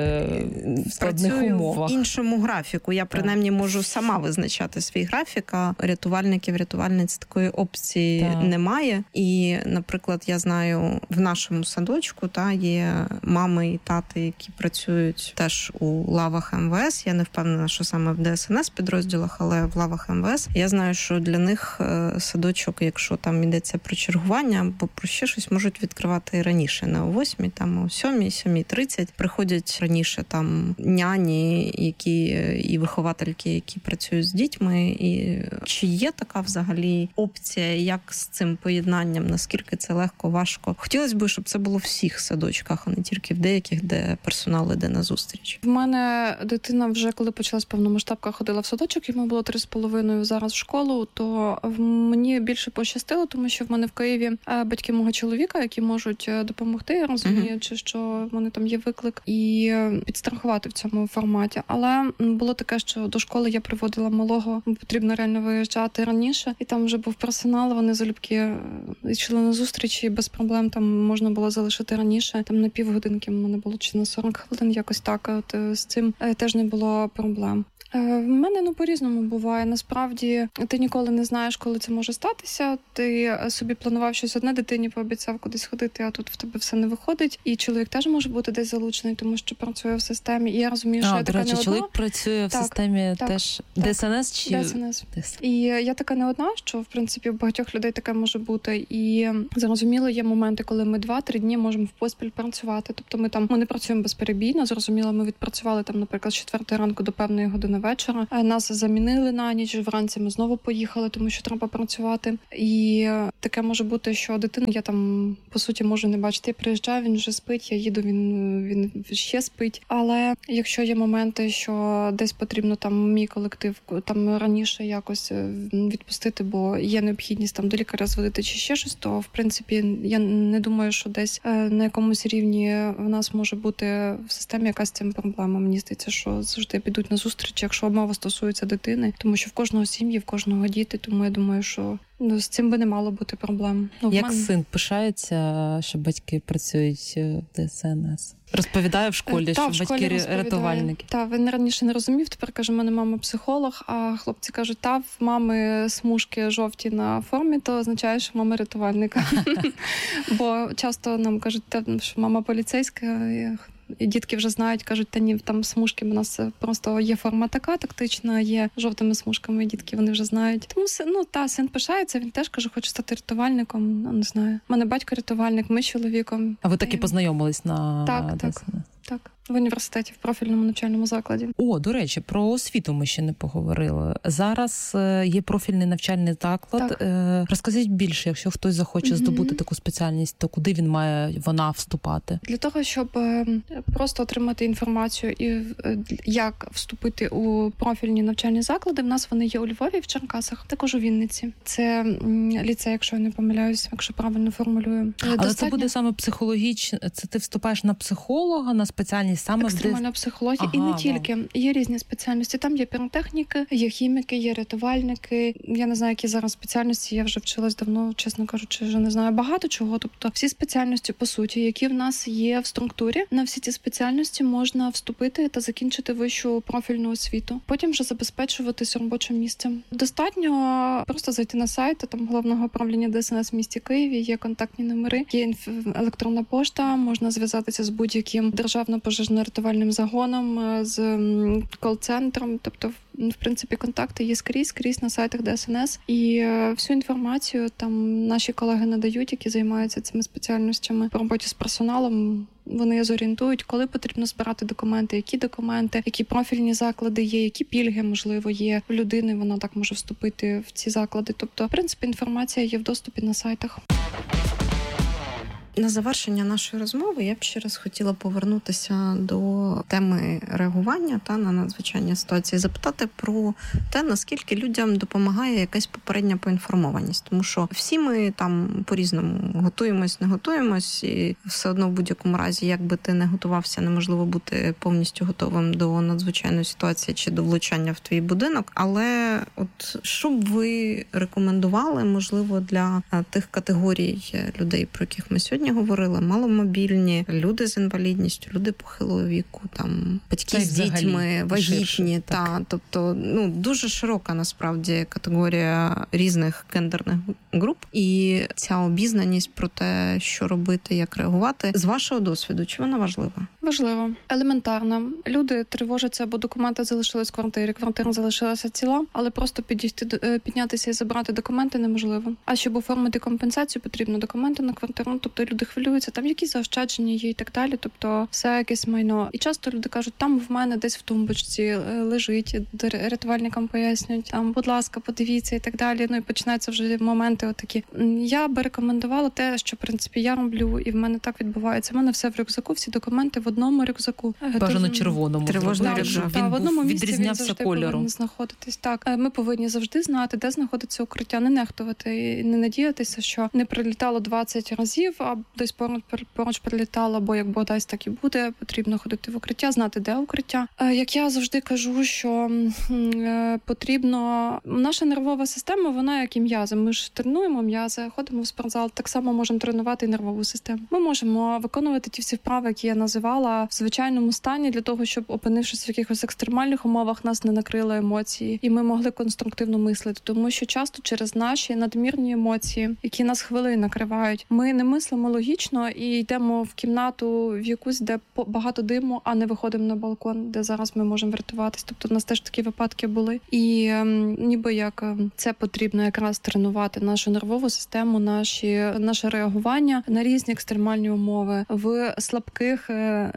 в складних умовах. В іншому графіку. Я, принаймні, можу сама визначати свій графік, а рятувальниць такої опції немає. І, наприклад, я знаю, в нашому садочку є мами і тати, які працюють теж у лавах МВС. Я не впевнена, що саме в ДСНС підрозділах, але в лавах МВС. Я знаю, що для них садочок, якщо там йдеться про чергування або про ще щось, можуть відкривати і раніше, не о 8, там о 7, 7:30. Приходять раніше там няні, і виховательки, які працюють з дітьми. І чи є така взагалі опція, як з цим поєднанням, наскільки це легко, важко? Хотілося б, щоб це було в всіх садочках, а не тільки в деяких, де персонал іде на зустріч. В мене дитина вже, коли почалась повномасштабка, ходила в садочок, йому було 3,5, зараз в школу, то мені більше пощастило, тому що в мене в Києві батьки мого чоловіка, які можуть допомогти, розуміючи, що в мене там є виклик, і підстрахувати в цьому форматі. Але було таке, що до школи я приводила малого, потрібно реально виїжджати раніше, і там вже був персонал, вони залюбки йшли на зустрічі, без проблем там можна було залишити раніше, там на півгодинки в мене було, чи на 40 хвилин, якось так. От з цим теж не було проблем. В мене по-різному буває. Насправді, ти ніколи не знаєш, коли це може статися. Ти собі планував щось одне, дитині пообіцяв кудись ходити, а тут в тебе все не виходить. І чоловік теж може бути десь залучений, тому що працює в системі. І я розумію, що я така не одна. Чоловік працює в системі теж ДСНС чи ДСНС. І я така не одна, що, в принципі, в багатьох людей таке може бути. І зрозуміло, є моменти, коли ми 2-3 дні можемо в поспіль працювати. Тобто ми не працюємо безперебійно. Зрозуміло, ми відпрацювали там, наприклад, з 4 ранку до певної години вечора. Нас замінили на ніч, вранці ми знову знову поїхали, тому що треба працювати. І таке може бути, що дитину я там, по суті, можу не бачити. Я приїжджаю, він вже спить, я їду, він ще спить. Але якщо є моменти, що десь потрібно там мій колектив там раніше якось відпустити, бо є необхідність там до лікаря зводити чи ще щось, то, в принципі, я не думаю, що десь на якомусь рівні в нас може бути в системі якась цим проблема. Мені здається, що завжди підуть на зустріч, якщо мова стосується дитини, тому що в кожного сім'ї, в кожного діти, тому я думаю, що з цим би не мало бути проблем. Як син пишається, що батьки працюють в ДСНС? Розповідає в школі, що батьки рятувальники. Так, він раніше не розумів, тепер каже, в мене мама психолог, а хлопці кажуть, в мами смужки жовті на формі, то означає, що мама рятувальника. Бо часто нам кажуть, що мама поліцейська, і дітки вже знають, кажуть, та ні, там смужки, у нас просто є форма така тактична, є жовтими смужками, і дітки вони вже знають. Тому син пишається, він теж каже, хоче стати рятувальником, не знаю. У мене батько рятувальник, ми з чоловіком. А ви так і познайомились на... Так. В університеті, в профільному навчальному закладі. До речі, про освіту ми ще не поговорили. Зараз є профільний навчальний заклад. Розкажіть більше, якщо хтось захоче здобути таку спеціальність, то куди вона вступати? Для того, щоб просто отримати інформацію і як вступити у профільні навчальні заклади, в нас вони є у Львові, в Черкасах, також у Вінниці. Це ліцей, якщо я не помиляюсь, якщо правильно формулюю. Але це буде саме психологічно, це ти вступаєш на психолога, на спеціальність саме екстремальна психологія, і не тільки. Є різні спеціальності. Там є піротехніки, є хіміки, є рятувальники. Я не знаю, які зараз спеціальності. Я вже вчилась давно, чесно кажучи, вже не знаю багато чого. Тобто всі спеціальності, по суті, які в нас є в структурі, на всі ці спеціальності можна вступити та закінчити вищу профільну освіту. Потім вже забезпечуватись робочим місцем. Достатньо просто зайти на сайт там головного управління ДСНС в місті Києві, є контактні номери, є електронна пошта, можна зв'язатися з будь-яким державно-пожежно-рятувальним загоном, з кол-центром, тобто в принципі контакти є скрізь на сайтах ДСНС, і всю інформацію там наші колеги надають, які займаються цими спеціальностями по роботі з персоналом. Вони зорієнтують, коли потрібно збирати документи, які профільні заклади є, які пільги, можливо, є в людини, вона так може вступити в ці заклади. Тобто, в принципі, інформація є в доступі на сайтах. На завершення нашої розмови я б ще раз хотіла повернутися до теми реагування на надзвичайні ситуації, запитати про те, наскільки людям допомагає якась попередня поінформованість. Тому що всі ми там по-різному готуємось, не готуємось, і все одно в будь-якому разі, як би ти не готувався, неможливо бути повністю готовим до надзвичайної ситуації чи до влучання в твій будинок. Але от що б ви рекомендували, можливо, для тих категорій людей, про яких ми сьогодні говорили, маломобільні, люди з інвалідністю, люди похилого віку, там батьки з дітьми, вагітні, тобто дуже широка насправді категорія різних гендерних груп, і ця обізнаність про те, що робити, як реагувати, з вашого досвіду, чи вона важлива? Важливо, елементарно. Люди тривожаться, бо документи залишились в квартирі, квартира залишилася ціла, але просто піднятися і забрати документи неможливо. А щоб оформити компенсацію, потрібно документи на квартиру, тобто люди хвилюються, там якісь заощадження є і так далі, тобто все якесь майно. І часто люди кажуть, там в мене десь в тумбочці лежить, рятувальникам пояснюють, там, будь ласка, подивіться і так далі. І починаються вже моменти отакі. Я би рекомендувала те, що, в принципі, я роблю, і в мене так відбувається. У мене все в рюкзаку, всі документи в одному рюкзаку. Бажано червоному. Тривожний рюкзак. В одному місці він відрізнявся завжди кольором. повинен знаходитись. Так, ми повинні завжди знати, де знаходиться укриття, не нехтувати і не надіятися, що не прилітало 20 разів, а десь поруч прилітало, бо як Бог дасть, так і буде. Потрібно ходити в укриття, знати, де укриття. Як я завжди кажу, що потрібно... Наша нервова система, вона як і м'язи. Ми ж тренуємо м'язи, ходимо в спортзал, так само можемо тренувати і нервову систему. Ми можемо виконувати ті всі вправи, які я називала, в звичайному стані, для того, щоб, опинившись в якихось екстремальних умовах, нас не накрили емоції, і ми могли конструктивно мислити. Тому що часто через наші надмірні емоції, які нас хвилею накривають, ми не мислимо нелогічно і йдемо в кімнату в якусь, де багато диму, а не виходимо на балкон, де зараз ми можемо врятуватись. Тобто у нас теж такі випадки були. І ніби як це потрібно якраз тренувати нашу нервову систему, наше реагування на різні екстремальні умови в слабких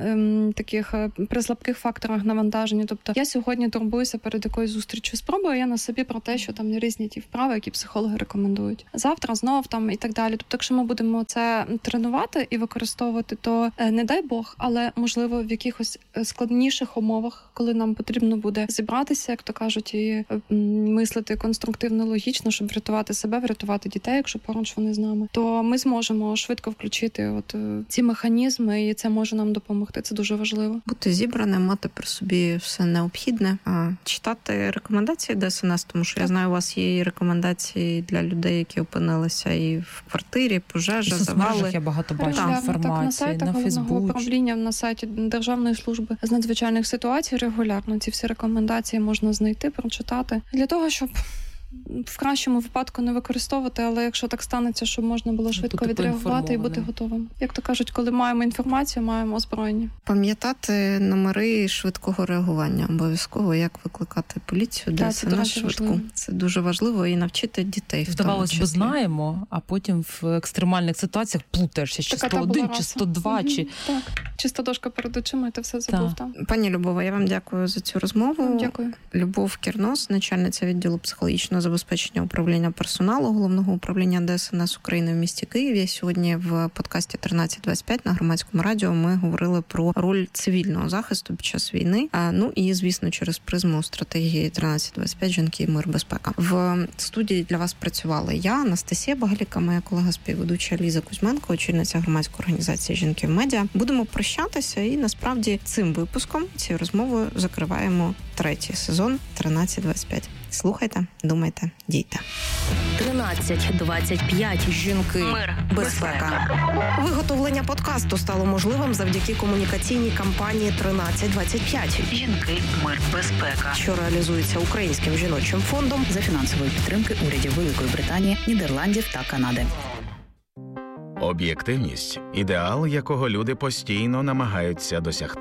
при слабких факторах навантаження. Тобто я сьогодні турбуюся перед якоюсь зустрічю. Спробую я на собі про те, що там різні ті вправи, які психологи рекомендують. Завтра знов там і так далі. Тобто, якщо ми будемо це тренувати і використовувати, то не дай Бог, але можливо в якихось складніших умовах, коли нам потрібно буде зібратися, як то кажуть, і мислити конструктивно, логічно, щоб врятувати себе, врятувати дітей, якщо поруч вони з нами, то ми зможемо швидко включити ці механізми, і це може нам допомогти. Це дуже важливо. Бути зібраним, мати при собі все необхідне, читати рекомендації ДСНС, тому що я знаю, у вас є рекомендації для людей, які опинилися і в квартирі, пожежа, завали. Я багато бачу інформації на сайтах Головного управління, на сайті Державної служби з надзвичайних ситуацій регулярно ці всі рекомендації можна знайти, прочитати. Для того, щоб в кращому випадку не використовувати, але якщо так станеться, щоб можна було швидко відреагувати і бути готовим. Як то кажуть, коли маємо інформацію, маємо озброєння. Пам'ятати номери швидкого реагування обов'язково, як викликати поліцію, ДСНС швидку. Це дуже важливо і навчити дітей. Здавалось би, знаємо, а потім в екстремальних ситуаціях плутаєшся, чи 101, чи 102, чи... Так, чиста дошка перед очима, і ти все забув там. Пані Любова, я вам дякую за цю розмову. Дякую. Любов Кірнос, начальниця відділу психологічного забезпечення управління персоналу Головного управління ДСНС України в місті Києві. Сьогодні в подкасті 1325 на Громадському радіо ми говорили про роль цивільного захисту під час війни. Ну і, звісно, через призму стратегії 1325 «Жінки, мир, безпека». В студії для вас працювала я, Анастасія Багаліка, моя колега-співведуча Ліза Кузьменко, очільниця громадської організації «Жінки в медіа». Будемо прощатися і, насправді, цим випуском, цією розмовою закриваємо 3-й сезон 1325. Слухайте, думайте, дійте. 1325. Жінки. Мир. Безпека. Виготовлення подкасту стало можливим завдяки комунікаційній кампанії 1325. Жінки. Мир. Безпека. Що реалізується Українським жіночим фондом за фінансової підтримки урядів Великої Британії, Нідерландів та Канади. Об'єктивність – ідеал, якого люди постійно намагаються досягти.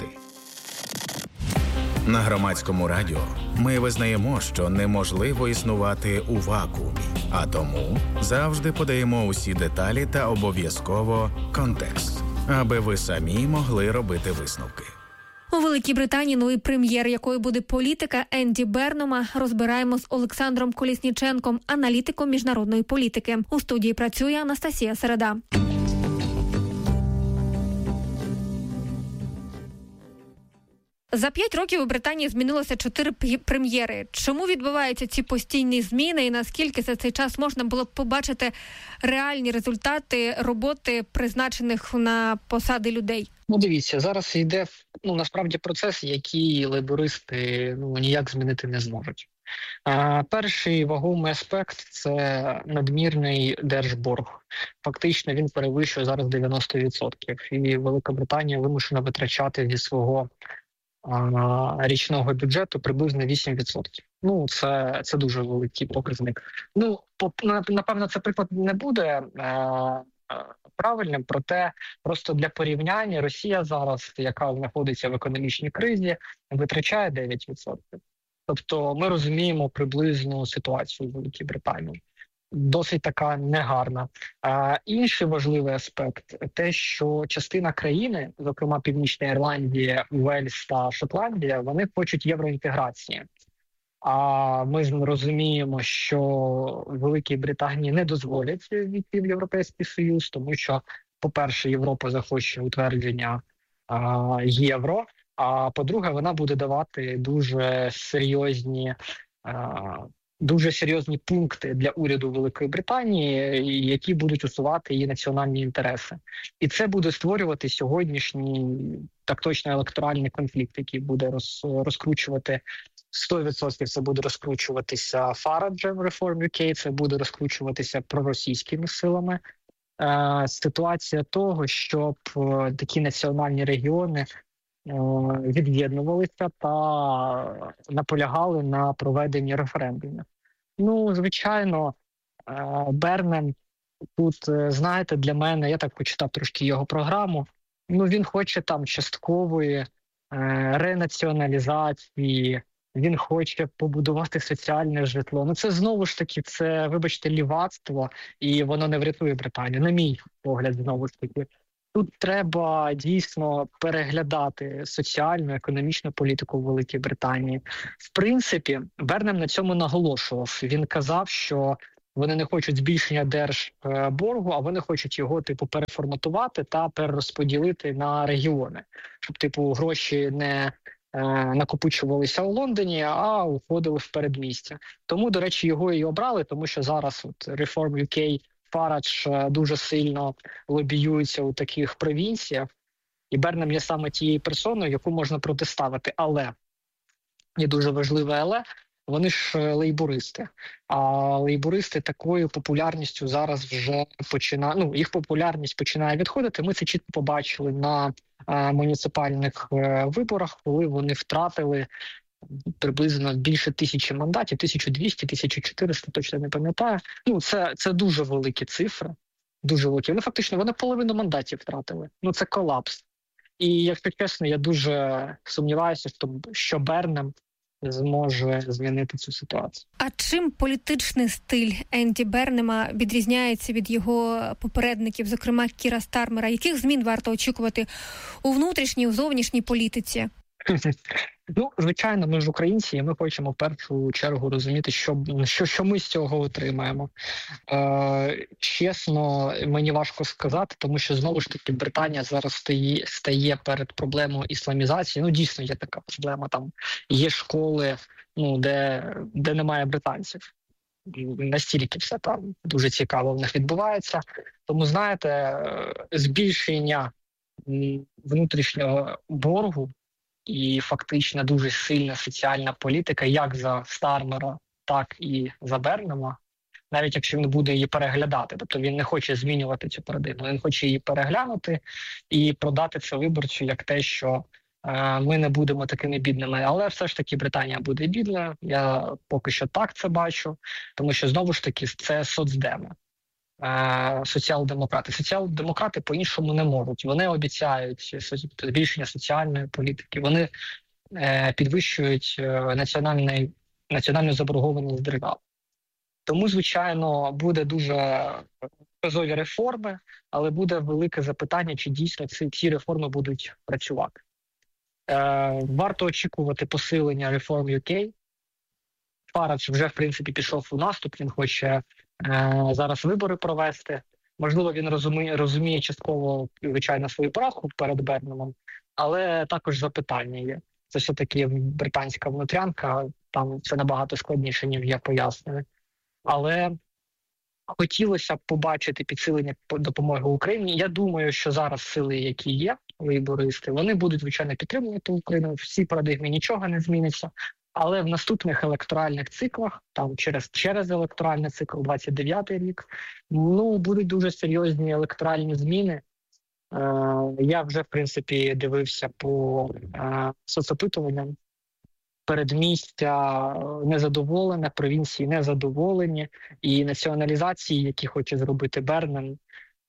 На Громадському радіо ми визнаємо, що неможливо існувати у вакуумі, а тому завжди подаємо усі деталі та обов'язково контекст, аби ви самі могли робити висновки. У Великій Британії новий прем'єр, якою буде політика Енді Бернома, розбираємо з Олександром Колісніченком, аналітиком міжнародної політики. У студії працює Анастасія Середа. За 5 років у Британії змінилося 4 прем'єри. Чому відбуваються ці постійні зміни і наскільки за цей час можна було б побачити реальні результати роботи призначених на посади людей? Дивіться, зараз йде насправді процес, який лейбористи ніяк змінити не зможуть. Перший вагомий аспект – це надмірний держборг. Фактично він перевищує зараз 90%. І Велика Британія вимушена витрачати зі свого річного бюджету приблизно 8%. Це дуже великий показник. Напевно, це приклад не буде правильним, проте просто для порівняння Росія зараз, яка знаходиться в економічній кризі, витрачає 9%. Тобто ми розуміємо приблизну ситуацію в Великій Британії. Досить така негарна. Інший важливий аспект – те, що частина країни, зокрема Північна Ірландія, Уельс та Шотландія, вони хочуть євроінтеграції. А ми розуміємо, що Великій Британії не дозволять війти в Європейський Союз, тому що, по-перше, Європа захоче утвердження євро, а по-друге, вона буде давати дуже серйозні пункти для уряду Великої Британії, які будуть усувати її національні інтереси. І це буде створювати сьогоднішній так точно електоральний конфлікт, який буде розкручувати 100%, це буде розкручуватися Фараджем Reform UK, це буде розкручуватися проросійськими силами. Ситуація того, щоб такі національні регіони від'єднувалися та наполягали на проведенні референдумів. Звичайно, Бернем тут, знаєте, для мене, я так почитав трошки його програму, він хоче там часткової ренаціоналізації, він хоче побудувати соціальне житло. Це знову ж таки, це, вибачте, лівацтво, і воно не врятує Британію, на мій погляд, знову ж таки. Тут треба дійсно переглядати соціальну, економічну політику в Великій Британії. В принципі, Бернем на цьому наголошував. Він казав, що вони не хочуть збільшення держборгу, а вони хочуть його, переформатувати та перерозподілити на регіони. Щоб, гроші не накопичувалися у Лондоні, а уходили в передмістя. Тому, до речі, його і обрали, тому що зараз Reform UK, Фарадж дуже сильно лобіюється у таких провінціях, і Бернем є саме тією персоною, яку можна протиставити. Але, є дуже важливе але, вони ж лейбористи. А лейбористи такою популярністю зараз вже починають, їх популярність починає відходити. Ми це чітко побачили на муніципальних виборах, коли вони втратили приблизно більше 1000 мандатів, 1200, 1400, точно не пам'ятаю. Це дуже великі цифри, дуже великі. Вони половину мандатів втратили. Це колапс. І, якщо чесно, я дуже сумніваюся, що Бернем зможе змінити цю ситуацію. А чим політичний стиль Енді Бернема відрізняється від його попередників, зокрема Кіра Стармера? Яких змін варто очікувати у внутрішній, у зовнішній політиці? Звичайно, ми ж українці, і ми хочемо в першу чергу розуміти, що ми з цього отримаємо. Чесно, мені важко сказати, тому що, знову ж таки, Британія зараз стає перед проблемою ісламізації. Дійсно, є така проблема. Там є школи, де немає британців. Настільки все там дуже цікаво в них відбувається. Тому, знаєте, збільшення внутрішнього боргу і фактично дуже сильна соціальна політика, як за Стармера, так і за Бернема, навіть якщо він буде її переглядати. Тобто він не хоче змінювати цю парадигму, він хоче її переглянути і продати це виборцю як те, що ми не будемо такими бідними. Але все ж таки Британія буде бідна, я поки що так це бачу, тому що знову ж таки це соцдеми. Соціал-демократи. Соціал-демократи по-іншому не можуть. Вони обіцяють збільшення соціальної політики, вони підвищують національну заборгованість держави. Тому, звичайно, буде дуже разові реформи, але буде велике запитання, чи дійсно ці реформи будуть працювати. Варто очікувати посилення Reform UK. Фарадж вже, в принципі, пішов у наступ, він хоче зараз вибори провести. Можливо, він розуміє частково, звичайно, свою поразку перед Бернемом, але також запитання є. Це все-таки британська внутрянка, там це набагато складніше, ніж я пояснюю. Але хотілося б побачити підсилення допомоги Україні. Я думаю, що зараз сили, які є, лейбористи, вони будуть, звичайно, підтримувати Україну. В цій парадигмі нічого не зміниться. Але в наступних електоральних циклах, там через електоральний цикл 29-й рік, будуть дуже серйозні електоральні зміни. Я вже, в принципі, дивився по соцопитуванням. Передмістя незадоволене, провінції незадоволені, і націоналізації, які хоче зробити Бернем,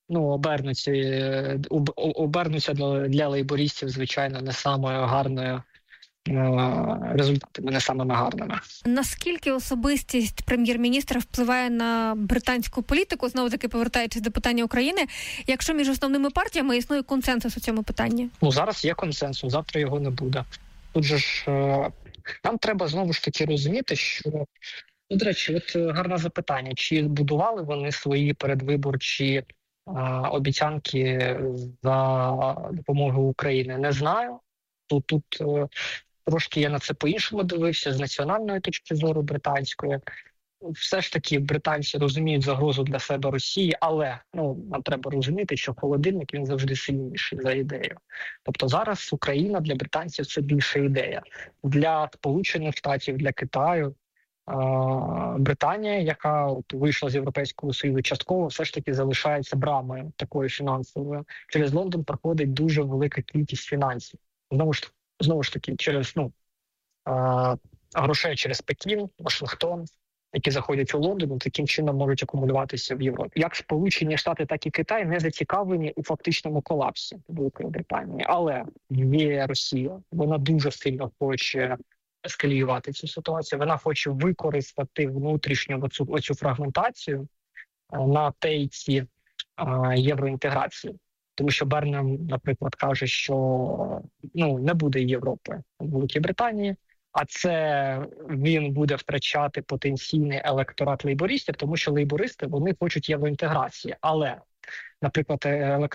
обернуться для лейбористів, звичайно, не самою гарною результатами, не самими гарними. Наскільки особистість прем'єр-міністра впливає на британську політику, знову-таки повертаючись до питання України, якщо між основними партіями існує консенсус у цьому питанні? Зараз є консенсус, завтра його не буде. Тут же ж нам треба знову ж таки розуміти, що, до речі, гарне запитання, чи будували вони свої передвиборчі обіцянки за допомогою України? Не знаю. Тут трошки я на це по-іншому дивився, з національної точки зору британської. Все ж таки британці розуміють загрозу для себе Росії, але нам треба розуміти, що холодильник він завжди сильніший за ідею. Тобто зараз Україна для британців це більша ідея. Для Сполучених Штатів, для Китаю Британія, яка вийшла з Європейського Союзу частково, все ж таки залишається брамою такою фінансовою. Через Лондон проходить дуже велика кількість фінансів. Знову ж таки, через грошей через Пекін, Вашингтон, які заходять у Лондон, таким чином можуть акумулюватися в Європі. Як Сполучені Штати, так і Китай не зацікавлені у фактичному колапсі Великої Британії. Але є Росія, вона дуже сильно хоче ескаліювати цю ситуацію. Вона хоче використати внутрішню оцю фрагментацію на тейці євроінтеграції. Тому що Бернем, наприклад, каже, що не буде Європи в Великій Британії, а це він буде втрачати потенційний електорат лейбористів, тому що лейбористи, вони хочуть євроінтеграції. Але, наприклад,